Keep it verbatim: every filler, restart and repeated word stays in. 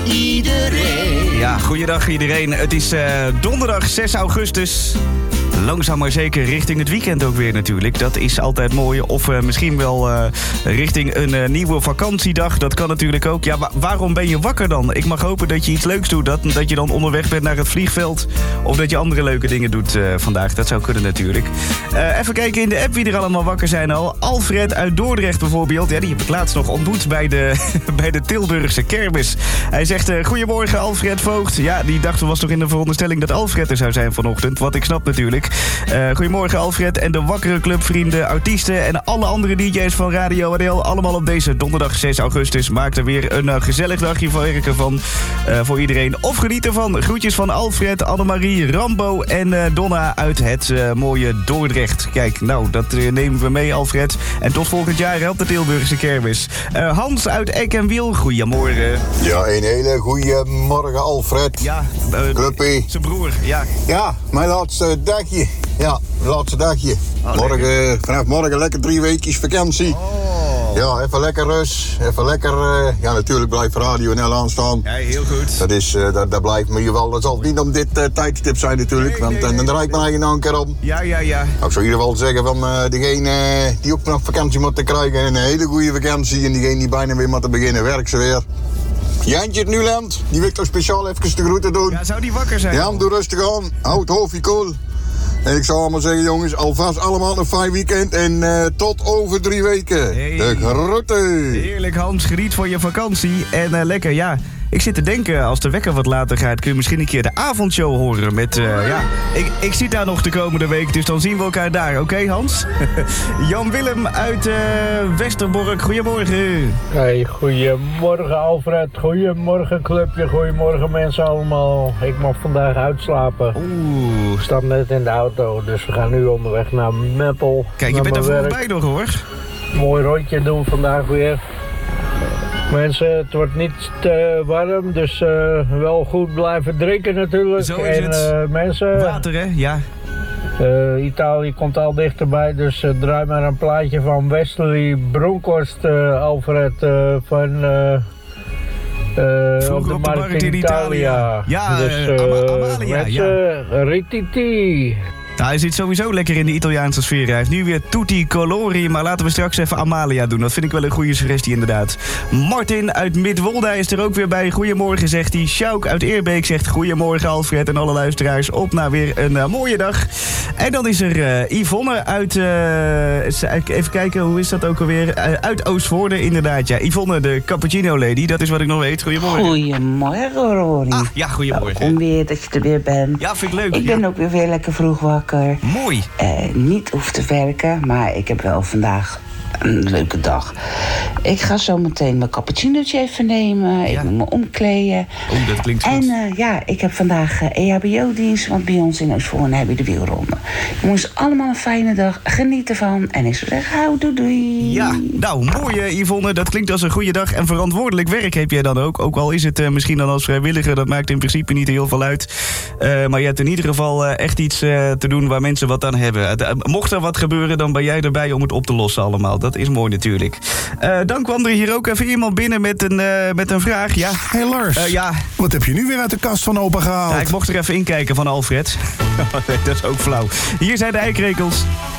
iedereen. Ja, goeiedag iedereen. Het is uh, donderdag zes augustus. Langzaam maar zeker richting het weekend ook weer natuurlijk. Dat is altijd mooi. Of uh, misschien wel uh, richting een uh, nieuwe vakantiedag. Dat kan natuurlijk ook. Ja, wa- waarom ben je wakker dan? Ik mag hopen dat je iets leuks doet. Dat, dat je dan onderweg bent naar het vliegveld. Of dat je andere leuke dingen doet uh, vandaag. Dat zou kunnen natuurlijk. Uh, even kijken in de app wie er allemaal wakker zijn al. Alfred uit Dordrecht bijvoorbeeld. Ja, die heb ik laatst nog ontmoet bij de, bij de Tilburgse kermis. Hij zegt, uh, goedemorgen Alfred Voogd. Ja, die dacht was toch in de veronderstelling dat Alfred er zou zijn vanochtend. Wat ik snap natuurlijk. Uh, goedemorgen Alfred en de wakkere clubvrienden, artiesten en alle andere D J's van Radio A D L. Allemaal op deze donderdag zes augustus. Maak er weer een uh, gezellig dagje werken van uh, voor iedereen. Of geniet ervan. Groetjes van Alfred, Annemarie, Rambo en uh, Donna uit het uh, mooie Dordrecht. Kijk, nou, dat uh, nemen we mee Alfred. En tot volgend jaar hè, op de Tilburgse kermis. Uh, Hans uit Eck en Wiel, goedemorgen. Ja, een hele goede morgen Alfred. Ja, uh, Cluppie. Zijn broer, ja. Ja, mijn laatste dagje. Ja, laatste dagje. Oh, morgen, vanaf morgen lekker drie weekjes vakantie. Oh. Ja, even lekker rust. Even lekker, uh, ja natuurlijk blijft Radio N L aanstaan. Ja, heel goed. Dat is, uh, dat, dat blijft me wel. Dat zal niet om dit uh, tijdstip zijn natuurlijk, Nee, want nee, uh, dan nee, draai ik mijn eigen anker om. Ja, ja, ja. Nou, ik zou in ieder geval zeggen van uh, degene uh, die ook nog vakantie moet krijgen, een hele goede vakantie. En diegene die bijna weer moet beginnen, werk ze weer. Jantje het Nuland, die wil ik toch speciaal even de groeten doen. Ja, zou die wakker zijn? Jan, doe rustig aan. Houd het hoofdje koel. En ik zou allemaal zeggen, jongens, alvast allemaal een fijn weekend. En uh, tot over drie weken. Hey. De groeten. Heerlijk Hans, geniet van je vakantie. En uh, lekker, ja. Ik zit te denken, als de wekker wat later gaat, kun je misschien een keer de avondshow horen met, uh, ja, ik, ik zit daar nog de komende week, dus dan zien we elkaar daar, oké okay, Hans? Jan Willem uit uh, Westerbork, goedemorgen. Hey, goedemorgen Alfred, goedemorgen clubje, goedemorgen mensen allemaal. Ik mag vandaag uitslapen. Oeh. Ik sta net in de auto, dus we gaan nu onderweg naar Meppel. Kijk, je bent er werk. voorbij nog hoor. Mooi rondje doen vandaag weer. Mensen, het wordt niet te warm, dus uh, wel goed blijven drinken natuurlijk. Zo is en, het. Uh, mensen, Water hè, ja. Uh, Italië komt al dichterbij, dus uh, draai maar een plaatje van Wesley Bronkhorst, uh, Alfred, uh, van uh, uh, op de markt in Italia. Ja, dus, uh, uh, Ama- Amalia, mensen, ja. Rititi. Nou, hij zit sowieso lekker in de Italiaanse sfeer. Hij heeft nu weer Tutti Colori, maar laten we straks even Amalia doen. Dat vind ik wel een goede suggestie inderdaad. Martin uit Midwolda is er ook weer bij. Goedemorgen, zegt hij. Sjouk uit Eerbeek zegt goedemorgen Alfred en alle luisteraars. Op naar weer een uh, mooie dag. En dan is er uh, Yvonne uit, uh, even kijken, hoe is dat ook alweer? Uh, uit Oostvoorde, inderdaad. Ja, Yvonne, de cappuccino lady, dat is wat ik nog weet. Goedemorgen. Goedemorgen, Rory. Ah, ja, goedemorgen. Welkom weer dat je er weer bent. Ja, vind ik leuk. Ik ja. ben ook weer, weer lekker vroeg wakker. Mooi. Uh, niet hoef te werken, maar ik heb wel vandaag een leuke dag. Ik ga zo meteen mijn cappuccinootje even nemen. Ja. Ik moet me omkleden. Oh, dat klinkt goed. En uh, ja, ik heb vandaag uh, E H B O-dienst, want bij ons in Oostvoorne heb je de wielronde. Jongens, allemaal een fijne dag. Geniet ervan. En ik zou zeggen, hou, doei, doei. Ja, nou, mooi uh, Yvonne. Dat klinkt als een goede dag. En verantwoordelijk werk heb jij dan ook. Ook al is het uh, misschien dan als vrijwilliger. Dat maakt in principe niet heel veel uit. Uh, maar je hebt in ieder geval uh, echt iets uh, te doen waar mensen wat aan hebben. Uh, mocht er wat gebeuren, dan ben jij erbij om het op te lossen allemaal. Dat is mooi natuurlijk. Uh, dan kwam er hier ook even iemand binnen met een, uh, met een vraag. Ja. Hey Lars, uh, ja. Wat heb je nu weer uit de kast van opa gehaald? Ja, ik mocht er even inkijken van Alfred. Dat is ook flauw. Hier zijn de eikrekels.